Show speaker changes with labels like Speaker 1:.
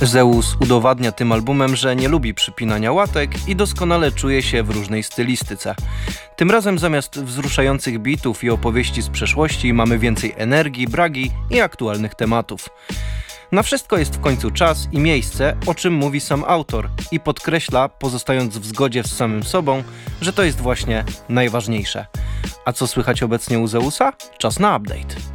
Speaker 1: Zeus udowadnia tym albumem, że nie lubi przypinania łatek i doskonale czuje się w różnej stylistyce. Tym razem zamiast wzruszających bitów i opowieści z przeszłości mamy więcej energii, bragi i aktualnych tematów. Na wszystko jest w końcu czas i miejsce, o czym mówi sam autor i podkreśla, pozostając w zgodzie z samym sobą, że to jest właśnie najważniejsze. A co słychać obecnie u Zeusa? Czas na update.